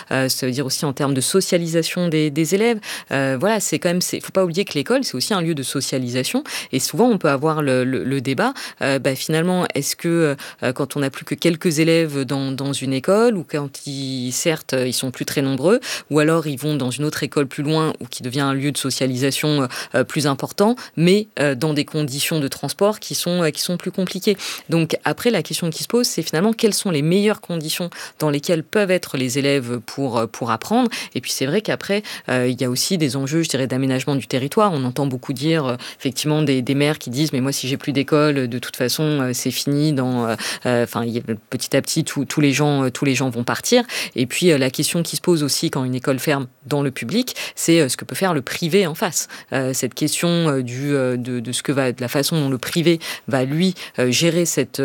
ça veut dire aussi en termes de socialisation des élèves. Voilà, c'est quand même, faut pas oublier que l'école, c'est aussi un lieu de socialisation. Et souvent, on peut avoir le débat. Finalement, est-ce que quand on n'a plus que quelques élèves dans une école, ou quand certes, ils sont plus très nombreux, ou alors ils vont dans une autre école plus loin, ou qui devient un lieu de socialisation plus important, mais dans des conditions de transport qui sont plus compliquées. Donc après, la question qui se pose, c'est finalement quelles sont les meilleures conditions dans lesquelles peuvent être les élèves pour apprendre. Et puis c'est vrai qu'après, il y a aussi des enjeux, je dirais, d'aménagement du territoire. On entend beaucoup dire, effectivement, des maires qui disent « mais moi, si j'ai plus d'école, de toute façon, c'est fini. Petit à petit, tous les gens vont partir. » Et puis la question qui se pose aussi quand une école ferme dans le public, c'est ce que peut faire le privé en face. Cette question de la façon dont le privé va lui gérer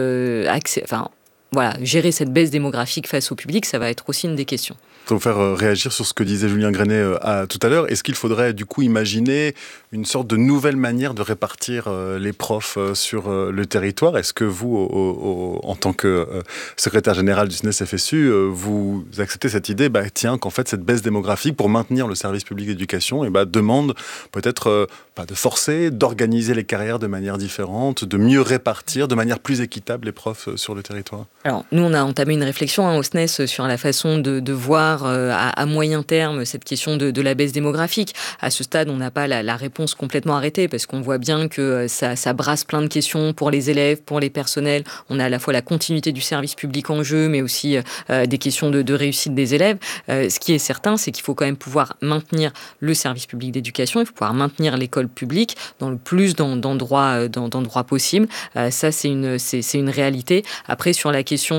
gérer cette baisse démographique face au public, ça va être aussi une des questions. Pour faire réagir sur ce que disait Julien Grenet tout à l'heure, est-ce qu'il faudrait du coup imaginer une sorte de nouvelle manière de répartir les profs sur le territoire ? Est-ce que vous, en tant que secrétaire général du SNES FSU, vous acceptez cette idée qu'en fait cette baisse démographique, pour maintenir le service public d'éducation, demande peut-être de forcer, d'organiser les carrières de manière différente, de mieux répartir de manière plus équitable les profs sur le territoire ? Alors, nous, on a entamé une réflexion au SNES sur la façon de voir à moyen terme cette question de la baisse démographique. À ce stade, on n'a pas la réponse complètement arrêtée parce qu'on voit bien que ça brasse plein de questions pour les élèves, pour les personnels. On a à la fois la continuité du service public en jeu, mais aussi des questions de réussite des élèves. Ce qui est certain, c'est qu'il faut quand même pouvoir maintenir le service public d'éducation, il faut pouvoir maintenir l'école publique dans le plus d'endroits possible. Ça, c'est une réalité. Après, sur la question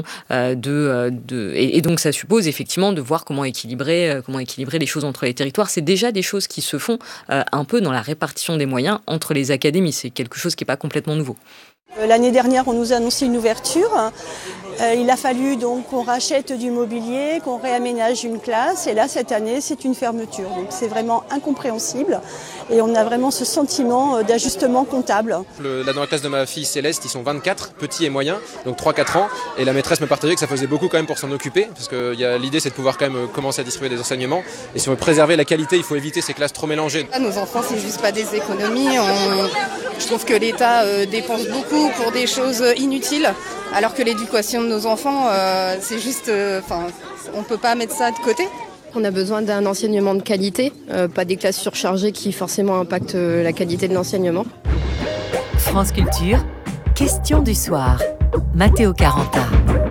et donc ça suppose effectivement de voir comment équilibrer les choses entre les territoires. C'est déjà des choses qui se font un peu dans la répartition des moyens entre les académies. C'est quelque chose qui n'est pas complètement nouveau. L'année dernière, on nous a annoncé une ouverture. Il a fallu donc qu'on rachète du mobilier, qu'on réaménage une classe. Et là, cette année, c'est une fermeture. Donc c'est vraiment incompréhensible. Et on a vraiment ce sentiment d'ajustement comptable. Là, dans la classe de ma fille Céleste, ils sont 24, petits et moyens, donc 3-4 ans. Et la maîtresse me partageait que ça faisait beaucoup quand même pour s'en occuper. Parce que l'idée, c'est de pouvoir quand même commencer à distribuer des enseignements. Et si on veut préserver la qualité, il faut éviter ces classes trop mélangées. Nos enfants, c'est juste pas des économies. Je trouve que l'État dépense beaucoup pour des choses inutiles. Alors que l'éducation de nos enfants, c'est juste... on ne peut pas mettre ça de côté. On a besoin d'un enseignement de qualité, pas des classes surchargées qui forcément impactent la qualité de l'enseignement. France Culture, question du soir. Mathéo Caranta.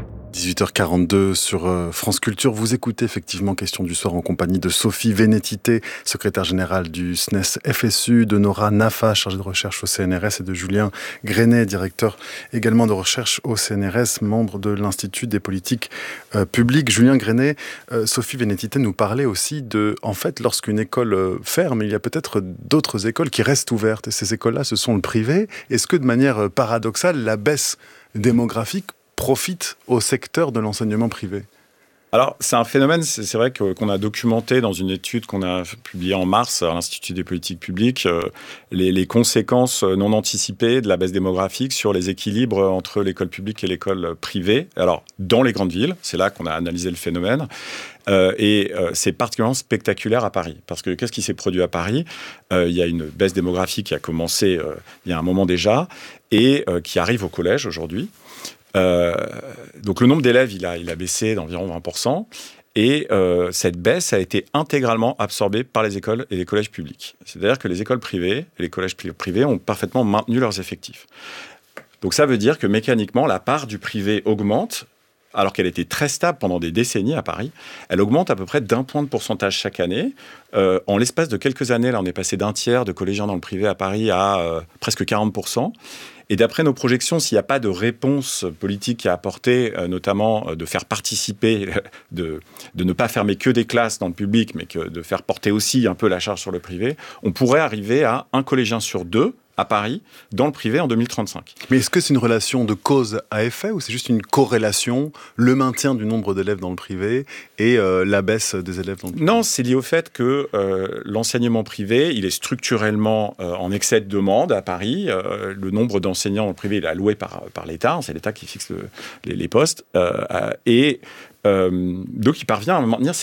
18h42 sur France Culture. Vous écoutez effectivement Question du soir en compagnie de Sophie Vénétité, secrétaire générale du SNES FSU, de Nora Nafa, chargée de recherche au CNRS, et de Julien Grenet, directeur également de recherche au CNRS, membre de l'Institut des politiques publiques. Julien Grenet, Sophie Vénétité nous parlait aussi en fait, lorsqu'une école ferme, il y a peut-être d'autres écoles qui restent ouvertes. Et ces écoles-là, ce sont le privé. Est-ce que de manière paradoxale, la baisse démographique profite au secteur de l'enseignement privé ? Alors, c'est un phénomène, c'est vrai qu'on a documenté dans une étude qu'on a publiée en mars à l'Institut des politiques publiques, les conséquences non anticipées de la baisse démographique sur les équilibres entre l'école publique et l'école privée. Alors, dans les grandes villes, c'est là qu'on a analysé le phénomène. C'est particulièrement spectaculaire à Paris. Parce que qu'est-ce qui s'est produit à Paris ? Il y a une baisse démographique qui a commencé il y a un moment déjà et qui arrive au collège aujourd'hui. Donc le nombre d'élèves, il a baissé d'environ 20%. Et cette baisse a été intégralement absorbée par les écoles et les collèges publics. C'est-à-dire que les écoles privées et les collèges privés ont parfaitement maintenu leurs effectifs. Donc ça veut dire que mécaniquement, la part du privé augmente, alors qu'elle était très stable pendant des décennies à Paris. Elle augmente à peu près d'1 point de pourcentage chaque année. En l'espace de quelques années, là, on est passé d'un tiers de collégiens dans le privé à Paris à presque 40%. Et d'après nos projections, s'il n'y a pas de réponse politique à apporter, notamment de faire participer, de ne pas fermer que des classes dans le public, mais de faire porter aussi un peu la charge sur le privé, on pourrait arriver à un collégien sur 2 à Paris, dans le privé en 2035. Mais est-ce que c'est une relation de cause à effet ou c'est juste une corrélation, le maintien du nombre d'élèves dans le privé et la baisse des élèves dans le privé ? Non, c'est lié au fait que l'enseignement privé, il est structurellement en excès de demande à Paris. Le nombre d'enseignants dans le privé, il est alloué par l'État, c'est l'État qui fixe les postes. Donc il parvient à maintenir